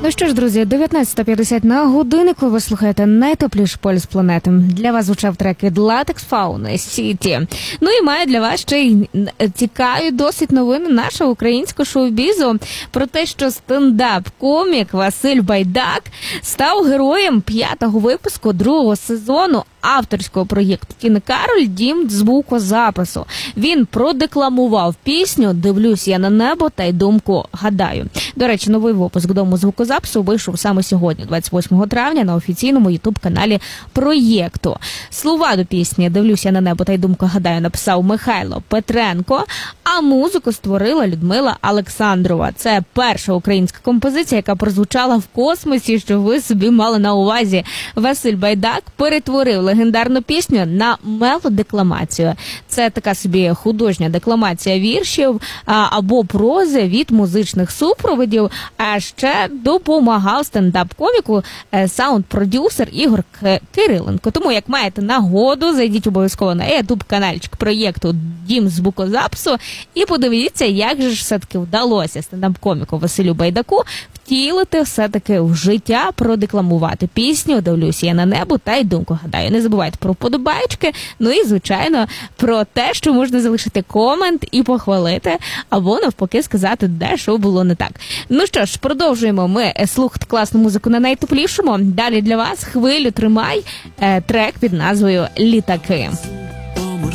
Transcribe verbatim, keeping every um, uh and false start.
Ну що ж, друзі, дев'ятнадцята п'ятдесят на годиннику. Ви слухаєте найтепліший полюс планети. Для вас звучав трек від Latex Fauna City. Ну і маю для вас ще й цікаві досить новини нашого українського шоу-бізу про те, що стендап-комік Василь Байдак став героєм п'ятого випуску другого сезону авторського проєкту Тіни Кароль «Дім звукозапису». Він продекламував пісню «Дивлюсь я на небо та й думку гадаю». До речі, новий випуск «Дому звукозапису» вийшов саме сьогодні, двадцять восьмого травня, на офіційному ютуб-каналі проєкту. Слова до пісні «Дивлюсь я на небо та й думку гадаю» написав Михайло Петренко, а музику створила Людмила Олександрова. Це перша українська композиція, яка прозвучала в космосі, що ви собі мали на увазі. Василь Байдак перетворив легендарну пісню на мелодекламацію. Це така собі художня декламація віршів а, або прози від музичних супроводів. А ще допомагав стендап-коміку е, саунд-продюсер Ігор К- Кириленко. Тому, як маєте нагоду, зайдіть обов'язково на ютуб-канальчик проєкту «Дім звукозапису» і подивіться, як же ж все-таки вдалося стендап-коміку Василю Байдаку втілити все-таки в життя, продекламувати пісню «Дивлюсь я на небо та й думку гадаю». Не забувайте про вподобайки, ну і, звичайно, про те, що можна залишити комент і похвалити, або навпаки сказати, де що було не так. Ну що ж, продовжуємо ми слухати класну музику на найтеплішому. Далі для вас «Хвилю тримай», трек під назвою «Літаки».